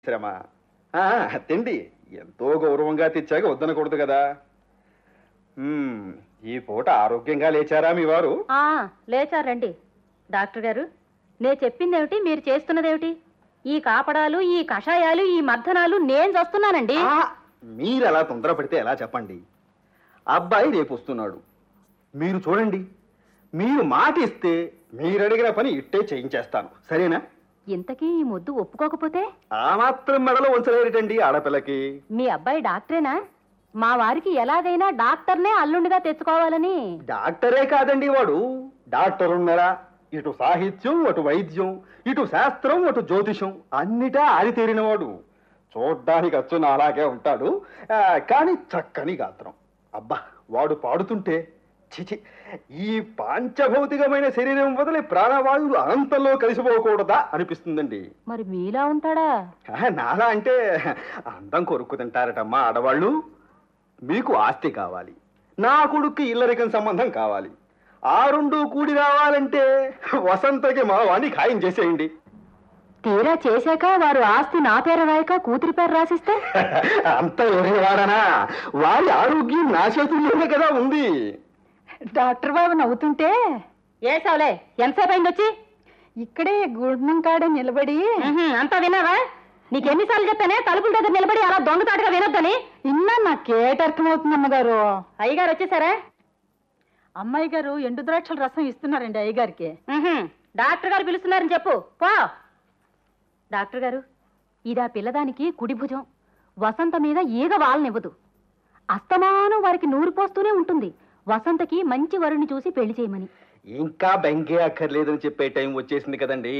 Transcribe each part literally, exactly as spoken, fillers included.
శ్రమ ఆ, తిండి ఎంతో గౌరవంగా తెచ్చాక వద్దనకూడదు కదా. మ్మ్, ఈ పూట ఆరోగ్యంగా లేచారా మీ వారు? ఆ లేచారండి. డాక్టర్ గారు, నేను చెప్పిందేమిటి, మీరు చేస్తున్నదేమిటి? ఈ కాపడాలు, ఈ కషాయాలు, ఈ మర్దనాలు నేను చేస్తున్నానండి. ఆ, మీరు ఎలా తొందరపడితే ఎలా చెప్పండి. అబ్బాయి రేపు వస్తున్నాడు. మీరు చూడండి, మీరు మాట ఇస్తే మీరు అడిగిన పని ఇట్టే చేయించేస్తాను, సరేనా? ఇంతకీ ఈ ముద్దు ఒప్పుకోకపోతే? ఆ మాత్రం మెడలో ఉంచలేటండి ఆడపిల్లకి. మీ అబ్బాయి డాక్టరేనా? మా వారికి ఎలాగైనా డాక్టర్నే అల్లుండిగా తెచ్చుకోవాలని. డాక్టరే కాదండి వాడు. డాక్టర్ ఉన్నారా, ఇటు సాహిత్యం, అటు వైద్యం, ఇటు శాస్త్రం, అటు జ్యోతిషం అన్నిటా ఆరితేరినవాడు. చూడ్డానికి అచ్చు అలాగే ఉంటాడు, ఆ, కానీ చక్కని గాత్రం. అబ్బా, వాడు పాడుతుంటే చిచి, ఈ పాంచభౌతికమైన శరీరం వదిలి ప్రాణవాయువులు అనంతంలో కలిసిపోకూడదా అనిపిస్తుందండి. మరి మీలా ఉంటాడా? ఆ, నాలా అంటే అందం కొరుక్కు తింటారటమ్మా ఆడవాళ్ళు. మీకు ఆస్తి కావాలి, నా కొడుక్కి ఇల్లరికం సంబంధం కావాలి. ఆ రెండు కూడి రావాలంటే వసంతకి మా వాణ్ణి ఖాయం చేసేయండి. తీరా చేశాక వారు ఆస్తి నా పేరు రాయక కూతురి పేరు రాసిస్తే? అంత ఎవరేవాడనా, వారి ఆరోగ్యం నా చేతుల్లోనే కదా ఉంది. డాక్టర్ బాబు నవ్వుతుంటే ఏసావులే, ఎంతసేపు అయింది వచ్చి? ఇక్కడే గుడ్నం కాడ నిలబడి అంతా విన్నావా? నీకెన్నిసార్లు చెప్పానే తలుపుల దగ్గర నిలబడి అలా దొంగతాటుగా వినొద్దని? ఇన్నా నాకేటర్థమవుతుంది అమ్మగారు. అయ్యగారు వచ్చేసారా? అమ్మాయి గారు ఎండు ద్రాక్షల రసం ఇస్తున్నారండి అయ్యగారికి. డాక్టర్ గారు పిలుస్తున్నారని చెప్పు పో. డాక్టర్ గారు, ఇదా పిల్లదానికి కుడి భుజం. వసంత మీద ఈగ వాళ్ళనివ్వదు. అస్తమానం వారికి నూరు పోస్తూనే ఉంటుంది. వసంతకి మంచి వరుణ్ణి చూసి పెళ్లి చేయమని. ఇంకా బెంకే అక్కర్లేదని చెప్పే టైం వచ్చేసింది కదండి.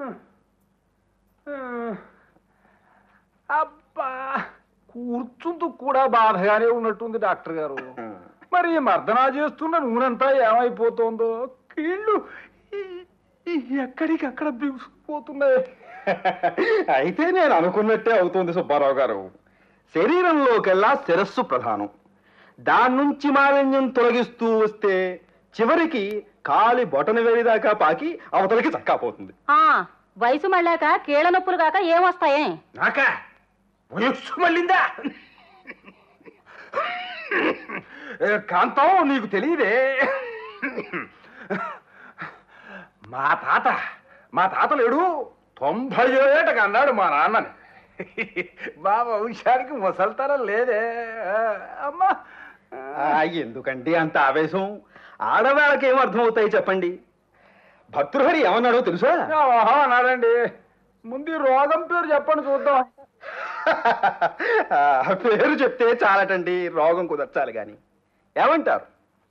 అబ్బా, కూర్చుంటూ కూడా బాధగానే ఉన్నట్టుంది డాక్టర్ గారు. మరి మర్దనా చేస్తున్న నూనెంతా ఏమైపోతుందో, కీళ్ళు ఎక్కడికక్కడ బిగుసుకుపోతున్నాయి. అయితే నేను అనుకున్నట్టే అవుతుంది సుబ్బారావు గారు. శరీరంలోకెల్లా శిరస్సు ప్రధానం. దాని నుంచి మాలిన్యం తొలగిస్తూ వస్తే చివరికి కాలి బొటన వేడిదాకా పాకి అవతలకి చక్కపోతుంది. ఆ వయసు మళ్ళాక కీళ్ళ నొప్పులు కాక ఏమొస్తాయే? నాకా వయస్సు మళ్ళిందా? కాంతం, నీకు తెలియదే, మా తాత మా తాత లేడు, తొంభై ఏటకి అన్నాడు మా నాన్నని. మా వంశానికి ముసల్తరం లేదే అమ్మా. ఎందుకండి అంత ఆవేశం? ఆడవాళ్ళకి ఏం అర్థం అవుతాయి చెప్పండి. భర్తృహరి ఏమన్నాడో తెలుసా? అన్నాడండి. ముందు రోగం పేరు చెప్పండి చూద్దాం. పేరు చెప్తే చాలటండి, రోగం కుదర్చాలి గాని. ఏమంటారు?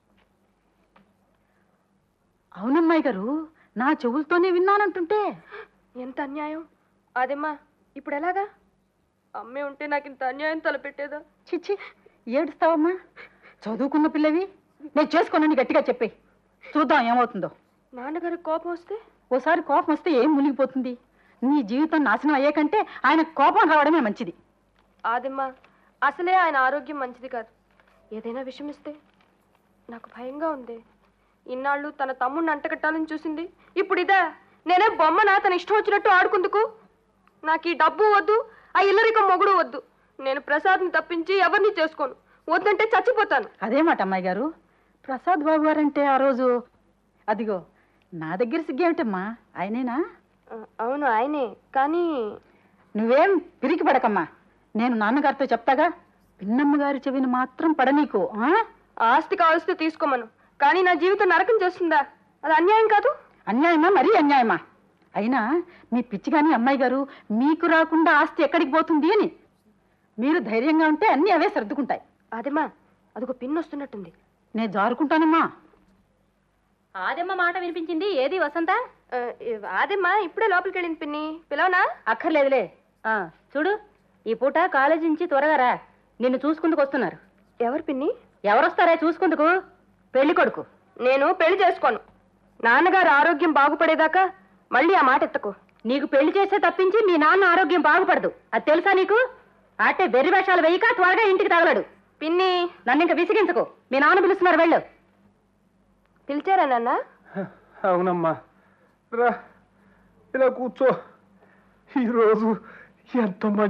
అవునమ్మాయి గారు, నా చెవులతోనే విన్నానంటుంటే. ఎంత అన్యాయం అదేమ్మా. ఇప్పుడు ఎలాగా? అమ్మే ఉంటే నాకు ఇంత అన్యాయం తలపెట్టేదా? చిచ్చి, ఏడుస్తావమ్మా? చదువుకున్న పిల్లవి, నేను చేసుకోనని గట్టిగా చెప్పే, చూద్దాం ఏమవుతుందో. నాన్నగారి కోపం వస్తే? ఓసారి కోపం వస్తే ఏం మునిగిపోతుంది? నీ జీవితం నాశనం అయ్యే కంటే ఆయన కోపం రావడమే మంచిది. ఆదమ్మా, అసలే ఆయన ఆరోగ్యం మంచిది కాదు. ఏదైనా విషయం ఇస్తే నాకు భయంగా ఉంది. ఇన్నాళ్ళు తన తమ్ముడిని అంటకట్టాలని చూసింది, ఇప్పుడు ఇదా? నేనే బొమ్మనా తన ఇష్టం వచ్చినట్టు ఆడుకుందుకు? నాకు ఈ డబ్బు వద్దు, ఆ ఇల్లరికం మొగుడు వద్దు. నేను ప్రసాద్ని తప్పించి ఎవరిని చేసుకోను. వద్దంటే చచ్చిపోతాను. అదే మాట అమ్మాయి గారు. ప్రసాద్ బాబు గారంటే ఆ రోజు అదిగో నా దగ్గర సిగ్గేమిటమ్మా, ఆయనేనా? అవును ఆయనే, కానీ నువ్వేం పిరికి పడకమ్మా. నేను నాన్నగారితో చెప్తాగా. పిన్నమ్మ గారి చెవిని మాత్రం పడనీకు. ఆస్తి కావలిస్తే తీసుకోమను, కానీ నా జీవితం నరకం చేస్తుందా? అది అన్యాయం కాదు? అన్యాయమా, మరీ అన్యాయమా? అయినా మీ పిచ్చిగాని అమ్మాయి గారు, మీకు రాకుండా ఆస్తి ఎక్కడికి పోతుంది అని. మీరు ధైర్యంగా ఉంటే అన్నీ అవే సర్దుకుంటాయి. అదేమ్మా, అదొక పిన్ వస్తున్నట్టుంది. నేను జారుకుంటానమ్మా. ఆదెమ్మ మాట వినిపించింది. ఏది వసంత? అదేమ్మా, ఇప్పుడే లోపలికి వెళ్ళింది పిన్ని. పిలవనా? అక్కర్లేదులే. చూడు, ఈ పూట కాలేజీ నుంచి త్వరగా రా, నిన్ను చూసుకుందుకు వస్తున్నారు. ఎవరు పిన్ని? ఎవరొస్తారే చూసుకుందుకు? పెళ్లి కొడుకు. నేను పెళ్లి చేసుకోను. నాన్నగారు ఆరోగ్యం బాగుపడేదాకా మళ్ళీ ఆ మాట ఎత్తకు. నీకు పెళ్లి చేస్తే తప్పించి మీ నాన్న ఆరోగ్యం బాగుపడదు, అది తెలుసా నీకు? అంటే వెర్రి వేషాలు వేయక త్వరగా ఇంటికి తగలడు. పిన్ని, నన్ను ఇంకా విసిగించకు. మీ నాన్న పిలుస్తున్నారు, వెళ్ళు. పిలిచారా నాన్న? అవునమ్మా, రా ఇలా కూర్చో. ఈరోజు ఎంత